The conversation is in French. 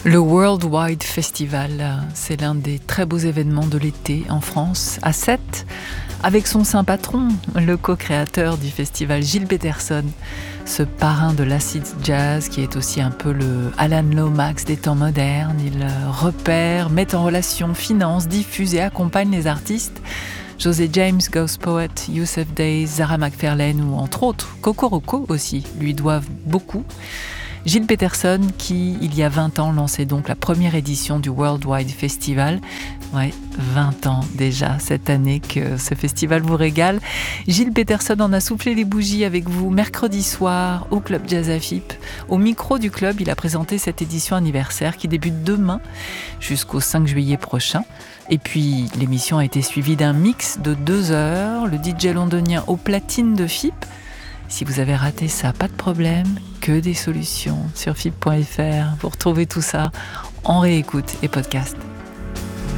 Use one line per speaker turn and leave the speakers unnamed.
Le Worldwide Festival, c'est l'un des très beaux événements de l'été en France, à Sète, avec son saint patron, le co-créateur du festival Gilles Peterson, ce parrain de l'acid jazz qui est aussi un peu le Alan Lomax des temps modernes. Il repère, met en relation, finance, diffuse et accompagne les artistes. José James, Ghost Poet, Youssef Days, Zara McFarlane ou entre autres Coco Roco aussi lui doivent beaucoup. Gilles Peterson qui, il y a 20 ans, lançait donc la première édition du Worldwide Festival. Ouais, 20 ans déjà, cette année que ce festival vous régale. Gilles Peterson en a soufflé les bougies avec vous mercredi soir au Club Jazz Afip. Au micro du club, il a présenté cette édition anniversaire qui débute demain jusqu'au 5 juillet prochain. Et puis, l'émission a été suivie d'un mix de 2 heures, le DJ londonien aux platines de FIP. Si vous avez raté ça, pas de problème, que des solutions sur FIP.fr. Vous retrouvez tout ça en réécoute et podcast.